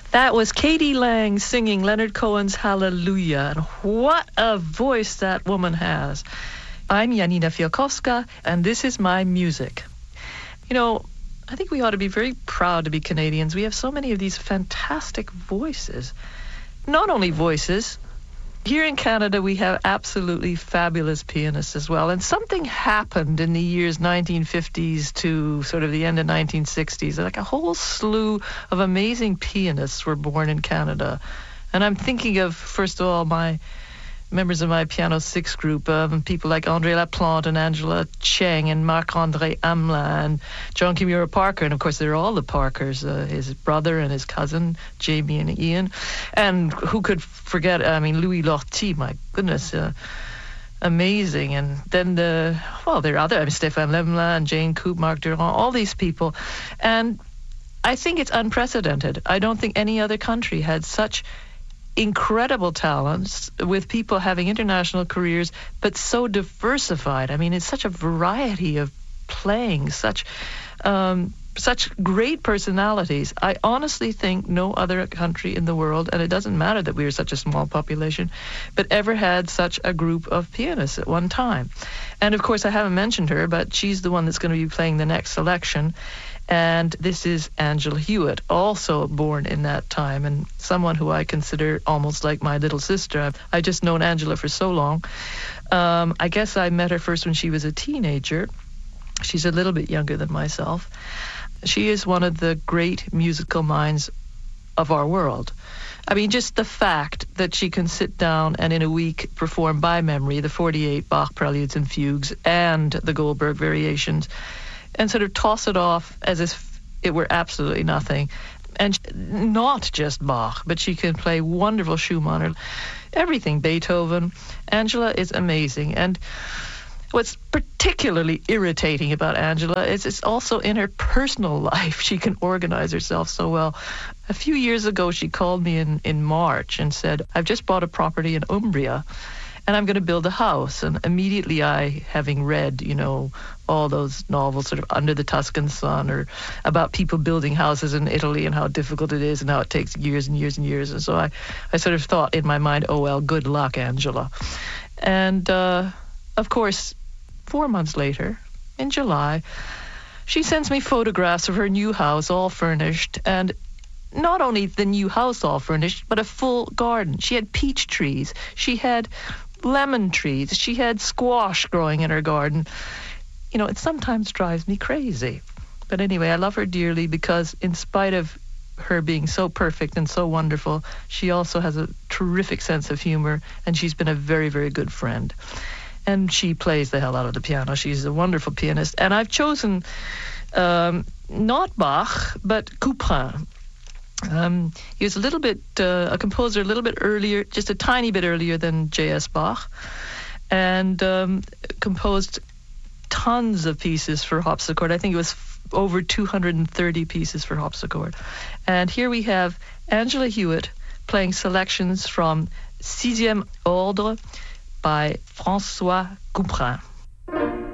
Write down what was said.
That was Katie Lang singing Leonard Cohen's Hallelujah. And what a voice that woman has. I'm Janina Fialkowska, and this is my music. You know, I think we ought to be very proud to be Canadians. We have so many of these fantastic voices. Not only voices. Here in Canada, we have absolutely fabulous pianists as well. And something happened in the years 1950s to sort of the end of 1960s. Like a whole slew of amazing pianists were born in Canada. And I'm thinking of, first of all, my members of my Piano 6 group, people like André Laplante and Angela Cheng and Marc-André Hamelin and John Kimura Parker. And, of course, they're all the Parkers, his brother and his cousin, Jamie and Ian. And who could forget, Louis Lortie, my goodness, amazing. And then, there are other, Stéphane Lemelin and Jane Coop, Marc Durand, all these people. And I think it's unprecedented. I don't think any other country had such incredible talents with people having international careers, but so diversified. It's such a variety of playing, such great personalities. I honestly think no other country in the world, and it doesn't matter that we are such a small population, but ever had such a group of pianists at one time. And of course, I haven't mentioned her, but she's the one that's going to be playing the next selection. And this is Angela Hewitt, also born in that time, and someone who I consider almost like my little sister. I've just known Angela for so long. I guess I met her first when she was a teenager. She's a little bit younger than myself. She is one of the great musical minds of our world. Just the fact that she can sit down and in a week perform by memory the 48 Bach Preludes and Fugues and the Goldberg Variations, and sort of toss it off as if it were absolutely nothing. And not just Bach, but she can play wonderful Schumann or everything, Beethoven. Angela is amazing. And what's particularly irritating about Angela is it's also in her personal life. She can organize herself so well. A few years ago, she called me in March and said, I've just bought a property in Umbria, and I'm going to build a house. And immediately having read, all those novels sort of Under the Tuscan Sun or about people building houses in Italy and how difficult it is and how it takes years and years and years. And so I sort of thought in my mind, oh, well, good luck, Angela. And, of course, 4 months later, in July, she sends me photographs of her new house all furnished, and not only the new house all furnished, but a full garden. She had peach trees. She had lemon trees. She had squash growing in her garden. It sometimes drives me crazy. But anyway, I love her dearly because in spite of her being so perfect and so wonderful, she also has a terrific sense of humor, and she's been a very, very good friend. And she plays the hell out of the piano. She's a wonderful pianist. And I've chosen not Bach, but Couperin. He was a composer a little bit earlier, just a tiny bit earlier than J.S. Bach, and composed tons of pieces for harpsichord. I think it was over 230 pieces for harpsichord. And here we have Angela Hewitt playing selections from Sixième Ordre by François Couperin.